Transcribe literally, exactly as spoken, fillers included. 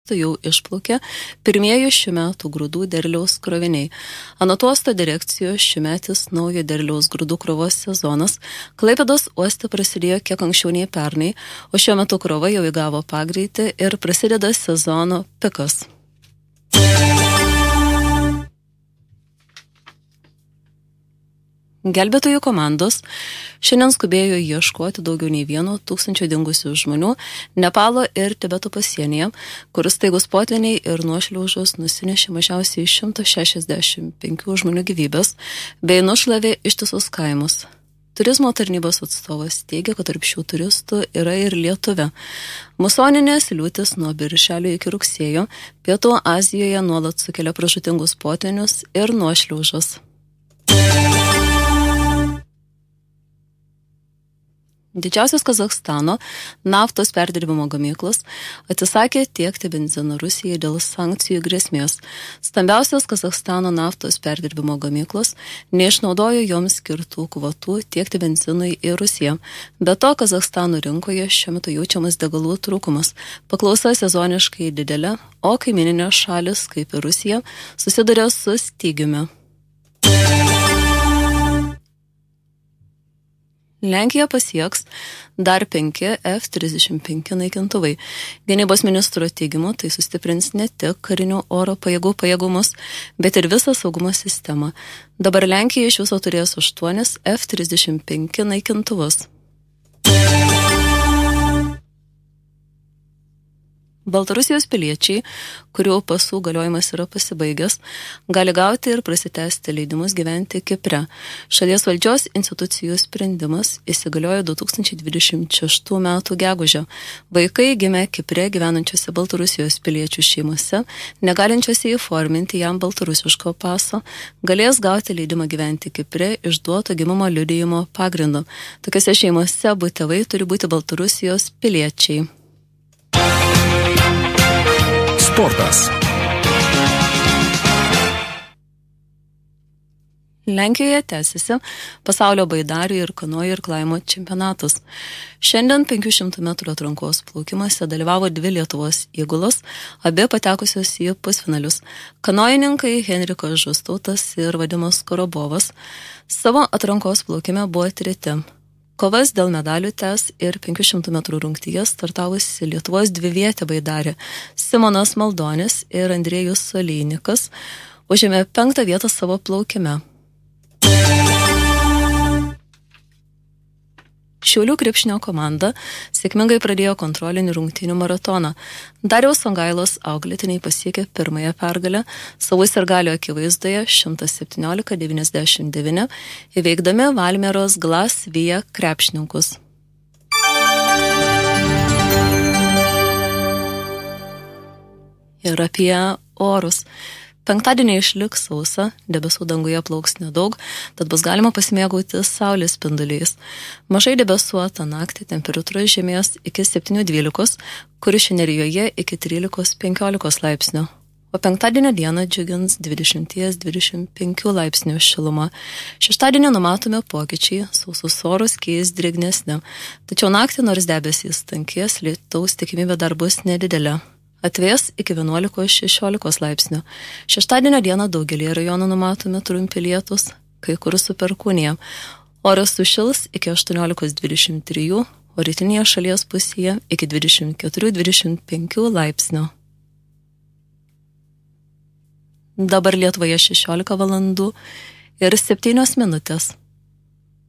uosto jau išplaukė pirmieji šių metų grūdų derliaus kroviniai. Anot uosto direkcijos šiųmetis naujo derliaus grūdų krovos sezonas Klaipėdos uoste prasidėjo kiek anksčiau nei pernai, o šiuo metu krova jau įgavo pagreitį ir prasideda sezono pikas. Gelbėtojų komandos šiandien skubėjo ieškoti daugiau nei vieno tūkstančio dingusių žmonių Nepalo ir Tibeto pasienyje, kur staigus potvyniai ir nuošliaužos nusinešė mažiausiai šimto šešiasdešimt penkių žmonių gyvybės bei nušlavė ištisus kaimus. Turizmo tarnybos atstovas teigia, kad tarp šių turistų yra ir lietuvė. Musoninės liūtis nuo birželio iki rugsėjo Pietų Azijoje nuolat sukelia pražūtingus potvynius ir nuošliaužas. Didžiausios Kazachstano naftos perdirbimo gamyklos atsisakė tiekti benziną Rusijai dėl sankcijų grėsmės. Stambiausios Kazachstano naftos perdirbimo gamyklos neišnaudojo joms skirtų kvotų tiekti benzinui į Rusiją. Be to, Kazachstano rinkoje šiuo metu jaučiamas degalų trūkumas. Paklausa sezoniškai didelė, o kaimininės šalis, kaip ir Rusija, susiduria su stygiumi. Lenkija pasieks dar penki F trisdešimt penki naikintuvai. Gynybos ministro teigimu tai sustiprins ne tik karinių oro pajėgų pajėgumus, bet ir visą saugumo sistemą. Dabar Lenkija iš viso turės aštuonis F trisdešimt penki naikintuvus. Baltarusijos piliečiai, kurių pasų galiojimas yra pasibaigęs, gali gauti ir prasitęsti leidimus gyventi Kipre. Šalies valdžios institucijų sprendimas įsigaliojo du tūkstančiai dvidešimt šeštų metų gegužę. Vaikai gimę Kipre gyvenančiose Baltarusijos piliečių šeimose, negalinčiose įforminti jam baltarusiško paso, galės gauti leidimą gyventi Kipre išduoto gimimo liudijimo pagrindu. Tokiose šeimose abu tėvai turi būti Baltarusijos piliečiai. Sportas. Lenkijoje tęsiasi pasaulio baidarių ir kanojų irklavimo čempionatas. Šiandien penkių šimtų metrų atrankos plaukimuose dalyvavo dvi Lietuvos įgulos, abi patekusios į pusfinalius. Kanojininkai Henrikas Žustautas ir Vadimas Korobovas savo atrankos plaukime buvo treti. Kovas dėl medalių tęs ir penkių šimtų metrų rungtyje startavusi Lietuvos dvivietė baidarė Simonas Maldonis ir Andrėjus Solynikas užėmė penktą vietą savo plaukime. Šiaulių krepšinio komanda sėkmingai pradėjo kontrolinį rungtynių maratoną. Dariaus Songailos auklėtiniai pasiekė pirmąją pergalę savo sirgalio akivaizdoje šimtas septyniolika devyniasdešimt devyni įveikdami Valmieros Glas Vija krepšininkus. Ir apie orus. Penktadienį išliks sausa, debesų danguje plauks nedaug, tad bus galima pasimėgauti saulės spinduliais. Mažai debesuota naktį temperatūra žemės iki septynių dvylikos, Kuršių Nerijoje iki trylikos penkiolikos laipsnių. O penktadienio dieną džiugins dvidešimt dvidešimt penki laipsnių šiluma. Šeštadienį numatomi pokyčiai, sausus orus keis drėgnesni. Tačiau naktį nors debesys tankės, lietaus tikimybė dar bus nedidelė. Atvės iki vienuolikos šešiolikos laipsnių. Šeštadienio dieną daugelį rajonų numatomi trumpi lietūs, kai kur su perkūnija. Oras sušils iki aštuoniolikos dvidešimt trijų, o rytinėje šalies pusėje iki dvidešimt keturių dvidešimt penkių laipsnių. Dabar Lietuvoje šešiolika valandų ir septynios minutės.